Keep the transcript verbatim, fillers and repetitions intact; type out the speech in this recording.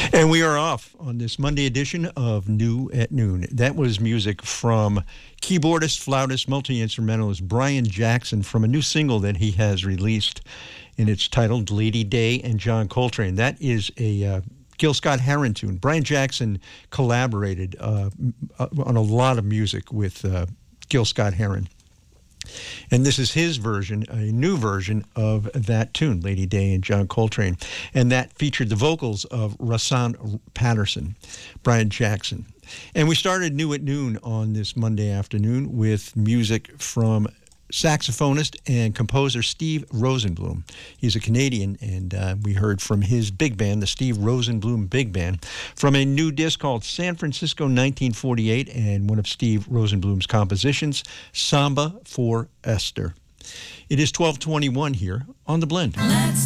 And we are off on this Monday edition of New at Noon. That was music from keyboardist, flautist, multi-instrumentalist Brian Jackson from a new single that he has released, and it's titled Lady Day and John Coltrane. That is a uh, Gil Scott-Heron tune. Brian Jackson collaborated uh, on a lot of music with uh, Gil Scott-Heron. And this is his version, a new version of that tune, Lady Day and John Coltrane. And that featured the vocals of Rahsaan Patterson, Brian Jackson. And we started New at Noon on this Monday afternoon with music from saxophonist and composer Steve Rosenbloom. He's a Canadian, and uh, we heard from his big band, the Steve Rosenbloom Big Band, from a new disc called San Francisco nineteen forty-eight, and one of Steve Rosenbloom's compositions, Samba for Esther. It is twelve twenty-one here on The Blend. Let's